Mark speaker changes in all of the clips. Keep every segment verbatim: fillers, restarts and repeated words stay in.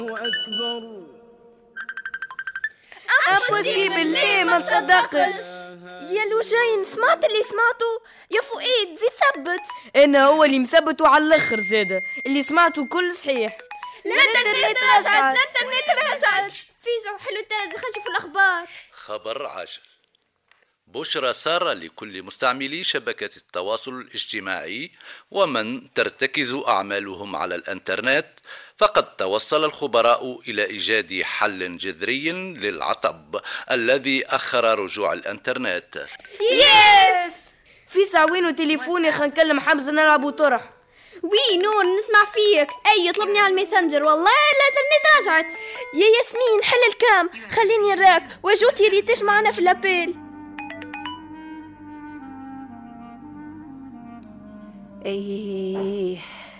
Speaker 1: أكبر.
Speaker 2: امبوسيبل، ليه ما نصدقش؟
Speaker 3: يا لوجين، سمعت اللي سمعته؟ يا فؤاد زيد ثبت.
Speaker 2: انا هو اللي مثبت وعلى الاخر زاده، اللي سمعته كل صحيح.
Speaker 3: الانترنت رجعت، الانترنت رجعت. فيزو حلو التلفزيون، خلينا نشوف الاخبار.
Speaker 4: خبر عاجل، بشرى سارة لكل مستعملي شبكة التواصل الاجتماعي ومن ترتكز أعمالهم على الانترنت، فقد توصل الخبراء إلى إيجاد حل جذري للعطب الذي أخر رجوع الانترنت.
Speaker 2: يس! في ساعوين تليفوني، خلينا نكلم حمزة نلعبوا طرح.
Speaker 3: وي نور، نسمع فيك. اي يطلبني على الميسنجر، والله الانترنت رجعت. يا ياسمين حل الكام، خليني نراك وجوتي ريتش معنا في الابيل.
Speaker 5: ايه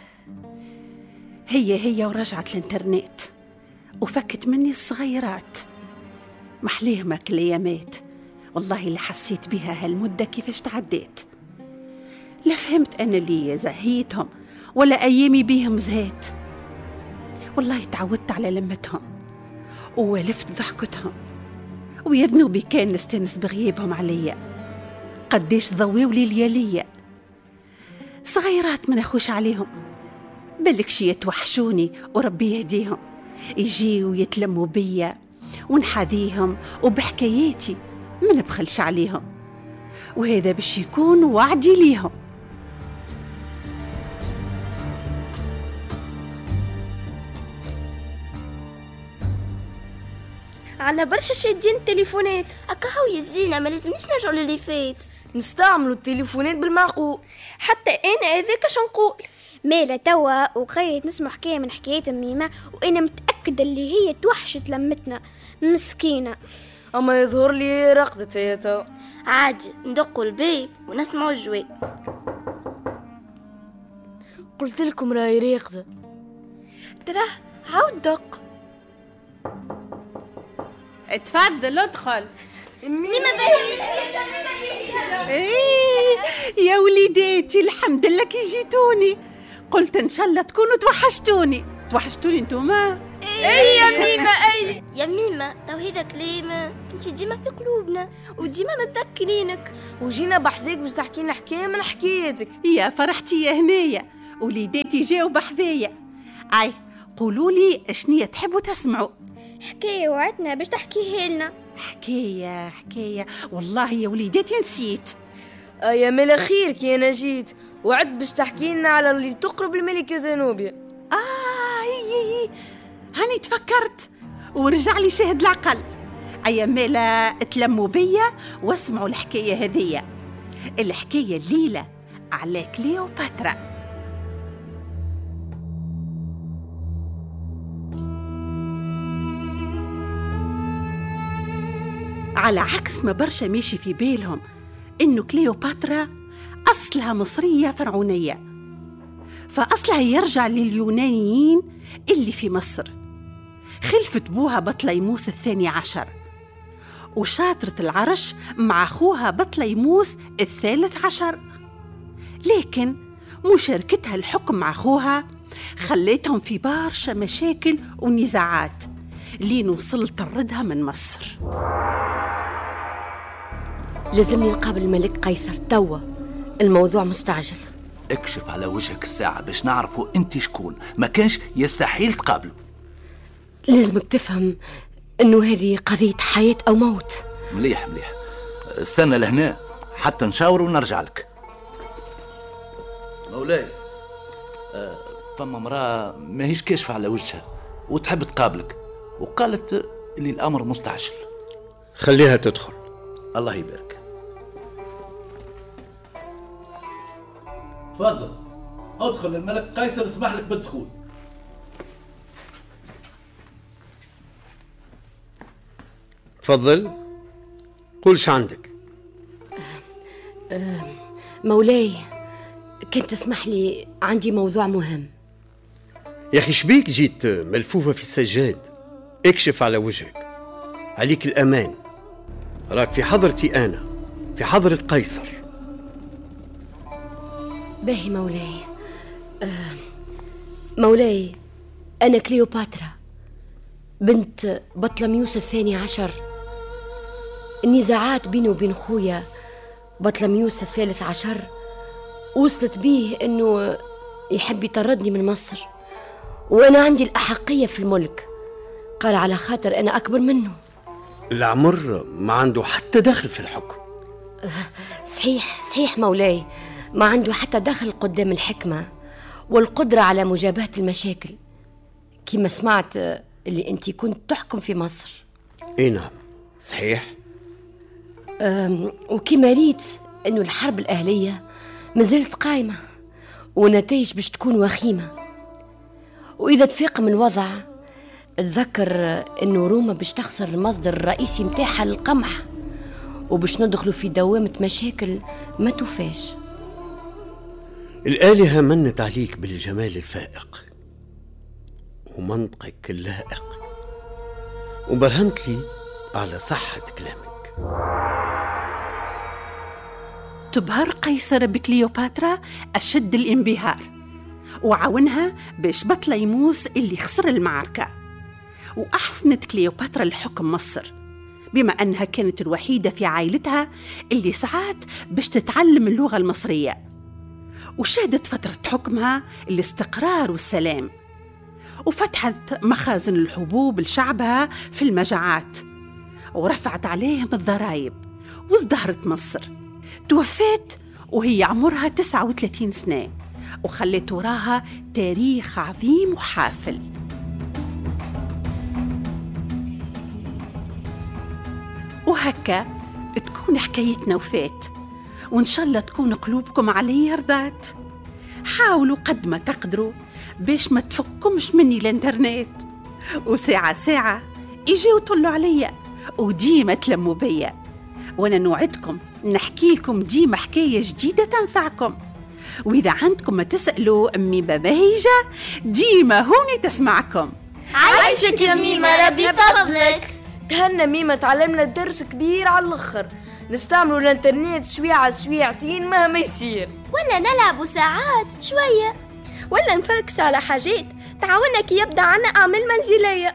Speaker 5: هي هي ورجعت الانترنت وفكت مني الصغيرات. محليه ما كل ايامات، والله اللي حسيت بها هالمدة كيفاش تعديت. لا فهمت انا اللي زهيتهم ولا ايامي بيهم زهيت. والله تعودت على لمتهم ووالفت ضحكتهم، ويا ذنوبي كان نستنس بغيابهم عليا. قديش ضويوا لي لياليا. صغيرات ما نخوش عليهم، بلك شي يتوحشوني وربي يهديهم، يجيوا يتلموا بيا ونحاذيهم وبحكاياتي ما نبخلش عليهم، وهذا باش يكون وعدي ليهم.
Speaker 3: عنا برشا شادين التليفونات. اكهو يا زينة، ما لازمنيش نرجعوا للي فات.
Speaker 2: نستعملوا التليفونات بالمعقول.
Speaker 3: حتى انا هذاك شو نقول. مالا توا وقيت نسمع حكايه من حكايات ميمة، وانا متاكده اللي هي توحشت لمتنا مسكينه.
Speaker 2: اما يظهر لي رقدت هي تو.
Speaker 3: عادي ندقوا الباب ونسمعوا الجواب.
Speaker 2: قلت لكم راهي راقده.
Speaker 3: تراه عاود دق.
Speaker 5: اتفضل ادخل.
Speaker 3: ميمة باهي.
Speaker 5: ايه يا وليداتي، الحمد لله كي جيتوني. قلت ان شاء الله تكونوا توحشتوني. توحشتوني انتوما؟
Speaker 3: اي يا ميمة، اي يا ميمة. تو هذا كلام انت ديما في قلوبنا وديما متذكرينك،
Speaker 2: وجينا بحذاك باش تحكي لنا حكايه من حكايتك.
Speaker 5: يا فرحتي يا هنايا، وليداتي جاوا بحذايا. اي قولوا لي اشنية تحبوا تسمعوا؟
Speaker 3: حكايه وعدنا باش تحكيها لنا.
Speaker 5: حكايه حكايه والله يا وليداتي نسيت.
Speaker 2: يا ملا خير كي انا جيت وعد باش تحكي لنا على اللي تقرب الملكه زنوبيا.
Speaker 5: اه هي هاني تفكرت ورجع لي شاهد العقل. ايا مالا تلموا بيا واسمعوا الحكايه هذيا. الحكايه الليله على كليوباترا. على عكس ما برشا ماشي في بالهم إنه كليوباترا أصلها مصرية فرعونية، فأصلها يرجع لليونانيين اللي في مصر. خلفت بوها بطليموس الثاني عشر، وشاطرة العرش مع أخوها بطليموس الثالث عشر. لكن مشاركتها الحكم مع أخوها خليتهم في برشا مشاكل ونزاعات لين وصل طردها من مصر.
Speaker 6: لازمني نقابل الملك قيصر توا، الموضوع مستعجل.
Speaker 4: اكشف على وجهك الساعة باش نعرفوا انت شكون، ما كانش يستحيل تقابله.
Speaker 6: لازمك تفهم انه هذه قضية حياة او موت.
Speaker 4: مليح مليح، استنى لهنا حتى نشاور ونرجع لك. مولاي، أه فما مرأة ماهيش كاشفة على وجهها وتحب تقابلك، وقالت اللي الأمر مستعجل.
Speaker 1: خليها تدخل.
Speaker 4: الله يبارك. تفضل ادخل، الملك قيصر يسمح لك بالدخول.
Speaker 1: تفضل، قول ش عندك.
Speaker 6: أه أه مولاي، كنت تسمح لي عندي موضوع مهم.
Speaker 1: يا أخي شبيك جيت ملفوفة في السجاد؟ اكشف على وجهك، عليك الأمان، راك في حضرتي أنا، في حضرة قيصر.
Speaker 6: باهي مولاي. أه مولاي، أنا كليوباترا بنت بطلميوس الثاني عشر. النزاعات بيني وبين خويا بطلميوس الثالث عشر وصلت بيه انه يحب يطردني من مصر، وانا عندي الاحقية في الملك. قال على خاطر انا اكبر منه.
Speaker 1: العمر ما عنده حتى دخل في الحكم.
Speaker 6: صحيح صحيح مولاي، ما عنده حتى دخل قدام الحكمة والقدرة على مجابهة المشاكل، كما سمعت اللي انت كنت تحكم في مصر.
Speaker 1: اي نعم صحيح.
Speaker 6: وكما ريت انه الحرب الأهلية مازالت قائمة ونتائج باش تكون وخيمة، وإذا تفاقم الوضع تذكر انه روما باش تخسر المصدر الرئيسي متاعها للقمح، وباش ندخلوا في دوامة مشاكل ما توفاش.
Speaker 1: الآلهة منت عليك بالجمال الفائق ومنطقك اللائق، وبرهنت لي على صحة كلامك.
Speaker 5: تبهر قيصر بكليوباترا أشد الانبهار، وعاونها باش بطليموس اللي خسر المعركة، وأحسنت كليوباترا لحكم مصر بما أنها كانت الوحيدة في عائلتها اللي سعات باش تتعلم اللغة المصرية، وشهدت فترة حكمها الاستقرار والسلام، وفتحت مخازن الحبوب لشعبها في المجاعات، ورفعت عليهم الضرائب، وازدهرت مصر. توفيت وهي عمرها تسعة وثلاثين سنة، وخلت وراها تاريخ عظيم وحافل. وهكا تكون حكايتنا وفات، وإن شاء الله تكون قلوبكم علي رضات. حاولوا قد ما تقدروا باش ما تفكمش مني الانترنت، وساعة ساعة يجيوا يطلوا عليا، وديما تلموا بيا، وانا نوعدكم نحكي لكم ديما حكاية جديدة تنفعكم. واذا عندكم ما تسألوا امي بهيجة ديما هوني تسمعكم.
Speaker 3: عايشك يا ميمة، ربي فضلك.
Speaker 2: تهنى ميمة، تعلمنا درس كبير على الاخر، نستعملوا الانترنت شوية شويعتين مهما يصير،
Speaker 3: ولا نلعبوا ساعات شوية، ولا نفركس على حاجات تعاوننا كي يبدأ عنا أعمال منزلية.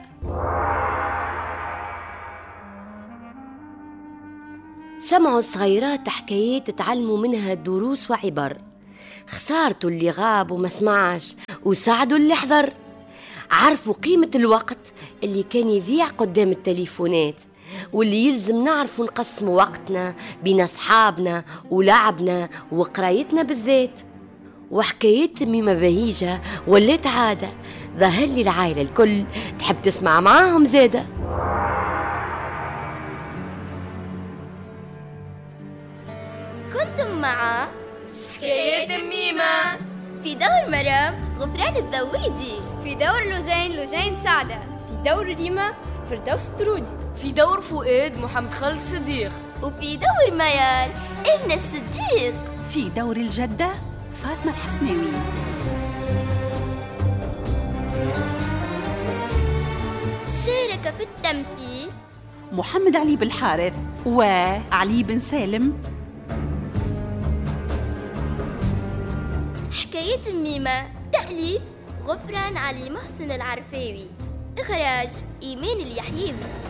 Speaker 6: سمعوا الصغيرات حكايات تتعلموا منها دروس وعبر، خسارتوا اللي غاب وما سمعش، وساعدوا اللي حضر. عرفوا قيمة الوقت اللي كان يضيع قدام التليفونات، واللي يلزم نعرفوا نقسموا وقتنا بين أصحابنا ولعبنا وقرايتنا بالذات. وحكايات ميمة بهيجة ولات عادة، ظهر لي العائلة الكل تحب تسمع معاهم زادة.
Speaker 3: كنتم مع
Speaker 2: حكايات ميمة
Speaker 3: في دور مرام غفران الذويدي، في دور لوجين لوجين سعدة، في دور ريما فردوس ترودي،
Speaker 2: في دور فؤاد محمد خالد صديق،
Speaker 3: وفي دور ميار ابن الصديق،
Speaker 5: في دور الجدة فاطمة الحسناوي.
Speaker 3: شارك في التمثيل
Speaker 5: محمد علي بالحارث وعلي بن سالم.
Speaker 3: حكاية ميمة تأليف غفران علي محسن العرفاوي، إخراج إيمان اليحيوي.